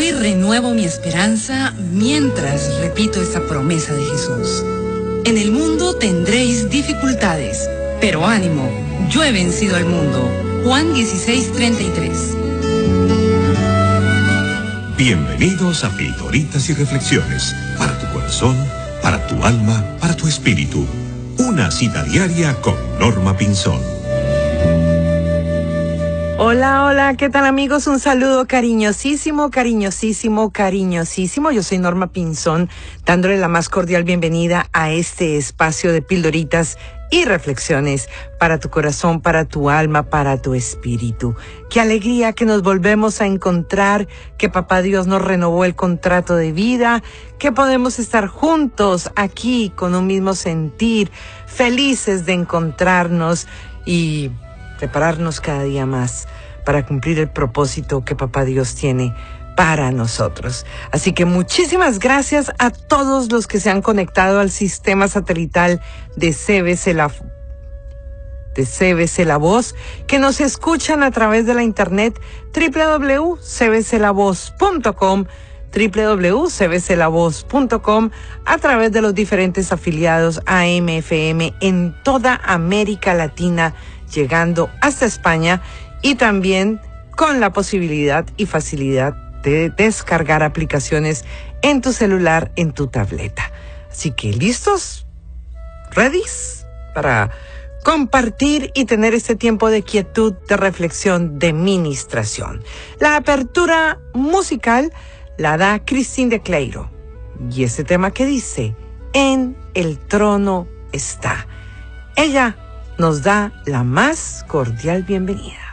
Hoy renuevo mi esperanza mientras repito esa promesa de Jesús. En el mundo tendréis dificultades, pero ánimo, yo he vencido al mundo. Juan 16:33. Bienvenidos a Pildoritas y Reflexiones, para tu corazón, para tu alma, para tu espíritu. Una cita diaria con Norma Pinzón. Hola, hola, ¿qué tal amigos? Un saludo cariñosísimo. Yo soy Norma Pinzón, dándole la más cordial bienvenida a este espacio de Pildoritas y Reflexiones para tu corazón, para tu alma, para tu espíritu. Qué alegría que nos volvemos a encontrar, que Papá Dios nos renovó el contrato de vida, que podemos estar juntos aquí con un mismo sentir, felices de encontrarnos y prepararnos cada día más para cumplir el propósito que Papá Dios tiene para nosotros. Así que muchísimas gracias a todos los que se han conectado al sistema satelital de CBC La Voz, que nos escuchan a través de la internet www.cbclavoz.com, www.cbclavoz.com, a través de los diferentes afiliados AM/FM en toda América Latina, llegando hasta España, y también con la posibilidad y facilidad de descargar aplicaciones en tu celular, en tu tableta. Así que, ¿listos? ¿Readys? Para compartir y tener este tiempo de quietud, de reflexión, de ministración. La apertura musical la da Christine de Cleiro. Y ese tema que dice, en el trono está. Ella nos da la más cordial bienvenida.